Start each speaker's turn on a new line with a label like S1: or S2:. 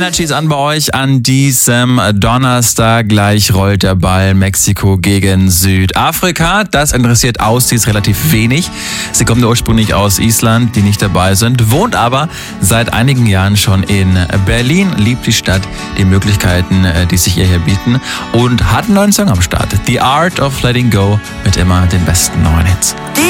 S1: Energies an bei euch an diesem Donnerstag. Gleich rollt der Ball. Mexiko gegen Südafrika. Das interessiert Aussies relativ wenig. Sie kommt ursprünglich aus Island, die nicht dabei sind, wohnt aber seit einigen Jahren schon in Berlin, liebt die Stadt, die Möglichkeiten, die sich ihr hier bieten und hat einen neuen Song am Start. The Art of Letting Go mit immer den besten neuen Hits.